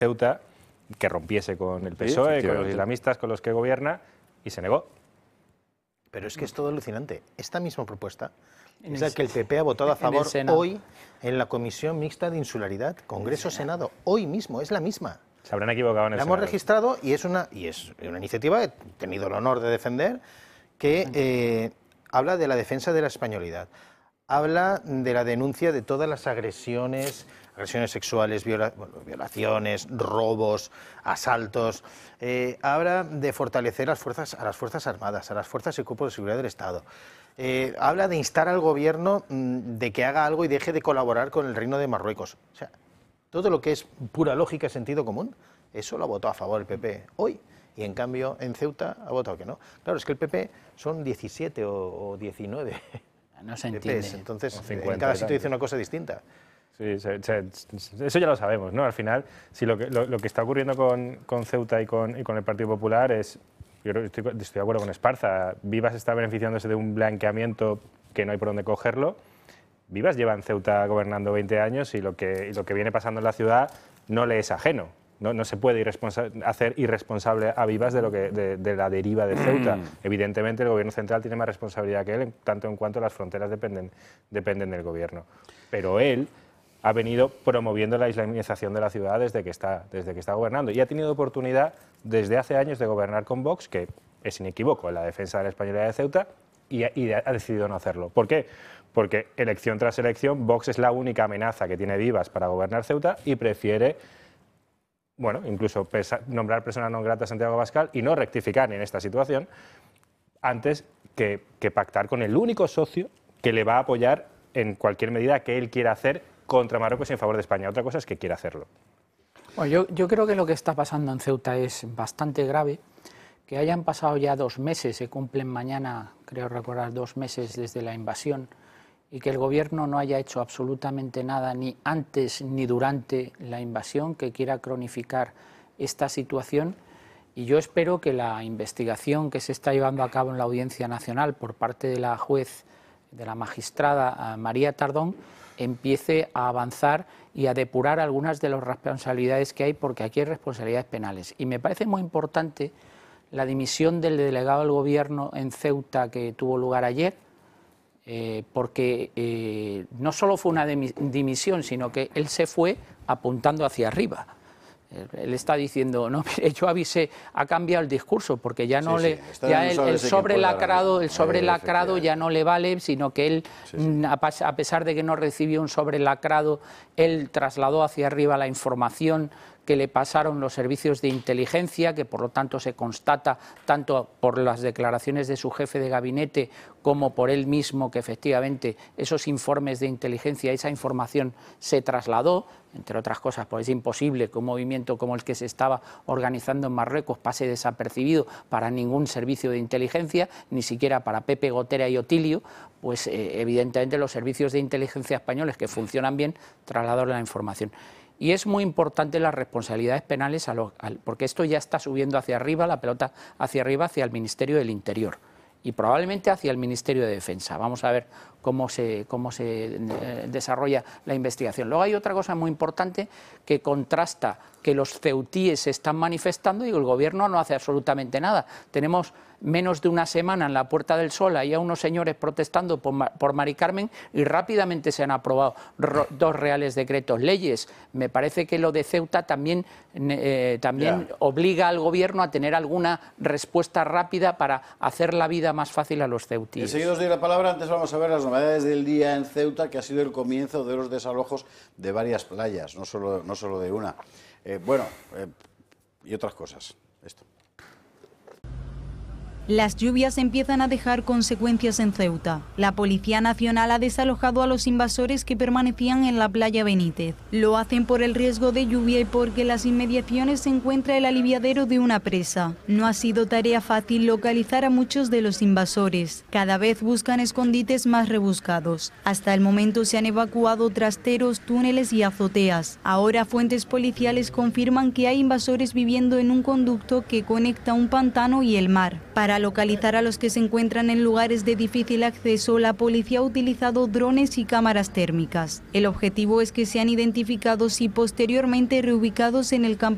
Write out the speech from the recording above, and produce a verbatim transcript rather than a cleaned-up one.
Ceuta que rompiese con el P S O E, sí, con los islamistas con los que gobierna, y se negó. Pero es que es todo alucinante. Esta misma propuesta es la que el P P ha votado a favor hoy en la Comisión Mixta de Insularidad, Congreso-Senado. Hoy mismo, es la misma. Se habrán equivocado en el La hemos registrado y es una, y es una iniciativa que he tenido el honor de defender, que eh, habla de la defensa de la españolidad. Habla de la denuncia de todas las agresiones, agresiones sexuales, viola, bueno, violaciones, robos, asaltos. Eh, habla de fortalecer las fuerzas, a las Fuerzas Armadas, a las Fuerzas y Cuerpos de Seguridad del Estado. Eh, habla de instar al Gobierno mmm, de que haga algo y deje de colaborar con el Reino de Marruecos. O sea, todo lo que es pura lógica y sentido común, eso lo ha votado a favor el P P hoy. Y en cambio en Ceuta ha votado que no. Claro, es que el P P son diecisiete o, o diecinueve. No se entiende. Entonces, en cada sitio dice una cosa distinta. Sí, se, se, eso ya lo sabemos, ¿no? Al final, si lo que, lo, lo que está ocurriendo con, con Ceuta y con, y con el Partido Popular es, yo creo, estoy, estoy de acuerdo con Esparza, Vivas está beneficiándose de un blanqueamiento que no hay por dónde cogerlo. Vivas lleva en Ceuta gobernando veinte años y lo que, y lo que viene pasando en la ciudad no le es ajeno. No, no se puede irresponsa hacer irresponsable a Vivas de, lo que, de, de la deriva de Ceuta. Mm. Evidentemente, el Gobierno central tiene más responsabilidad que él, en tanto en cuanto las fronteras dependen, dependen del Gobierno. Pero él ha venido promoviendo la islamización de la ciudad desde que está, desde que está gobernando y ha tenido oportunidad desde hace años de gobernar con Vox, que es inequívoco en la defensa de la españolidad de Ceuta, y ha, y ha decidido no hacerlo. ¿Por qué? Porque elección tras elección, Vox es la única amenaza que tiene Vivas para gobernar Ceuta y prefiere... bueno, incluso nombrar persona non grata a Santiago Abascal y no rectificar en esta situación antes que, que pactar con el único socio que le va a apoyar en cualquier medida que él quiera hacer contra Marruecos y en favor de España. Otra cosa es que quiera hacerlo. Bueno, yo, yo creo que lo que está pasando en Ceuta es bastante grave. Que hayan pasado ya dos meses, se cumplen mañana, creo recordar, dos meses desde la invasión, y que el Gobierno no haya hecho absolutamente nada ni antes ni durante la invasión que quiera cronificar esta situación. Y yo espero que la investigación que se está llevando a cabo en la Audiencia Nacional por parte de la juez, de la magistrada María Tardón, empiece a avanzar y a depurar algunas de las responsabilidades que hay, porque aquí hay responsabilidades penales. Y me parece muy importante la dimisión del delegado del Gobierno en Ceuta que tuvo lugar ayer, Eh, porque eh, no solo fue una dimisión, sino que él se fue apuntando hacia arriba. Él está diciendo, no, mire, yo avisé, ha cambiado el discurso, porque ya no sí, le, sí. ya el, el sobre lacrado, el sobre lacrado ya no le vale, sino que él, sí, sí. a pesar de que no recibió un sobre lacrado, él trasladó hacia arriba la información que le pasaron los servicios de inteligencia, que por lo tanto se constata tanto por las declaraciones de su jefe de gabinete como por él mismo que efectivamente esos informes de inteligencia, esa información se trasladó, entre otras cosas, pues es imposible que un movimiento como el que se estaba organizando en Marruecos pase desapercibido para ningún servicio de inteligencia, ni siquiera para Pepe Gotera y Otilio, pues eh, evidentemente los servicios de inteligencia españoles que funcionan bien trasladaron la información. Y es muy importante las responsabilidades penales, a lo, a, porque esto ya está subiendo hacia arriba, la pelota hacia arriba, hacia el Ministerio del Interior y probablemente hacia el Ministerio de Defensa. Vamos a ver cómo se, cómo se eh, desarrolla la investigación. Luego hay otra cosa muy importante que contrasta que los ceutíes se están manifestando y el Gobierno no hace absolutamente nada. Tenemos menos de una semana en la Puerta del Sol, hay a unos señores protestando por, por Mari Carmen y rápidamente se han aprobado dos reales decretos leyes. Me parece que lo de Ceuta también, eh, también yeah. obliga al Gobierno a tener alguna respuesta rápida para hacer la vida más fácil a los ceutíes. Enseguida os doy la palabra, antes vamos a ver las novedades del día en Ceuta, que ha sido el comienzo de los desalojos de varias playas, no solo, no solo de una. Eh, bueno, eh, y otras cosas. Esto. Las lluvias empiezan a dejar consecuencias en Ceuta. La Policía Nacional ha desalojado a los invasores que permanecían en la playa Benítez. Lo hacen por el riesgo de lluvia y porque en las inmediaciones se encuentra el aliviadero de una presa. No ha sido tarea fácil localizar a muchos de los invasores. Cada vez buscan escondites más rebuscados. Hasta el momento se han evacuado trasteros, túneles y azoteas. Ahora fuentes policiales confirman que hay invasores viviendo en un conducto que conecta un pantano y el mar. Para localizar a los que se encuentran en lugares de difícil acceso, la policía ha utilizado drones y cámaras térmicas. El objetivo es que sean identificados y posteriormente reubicados en el campamento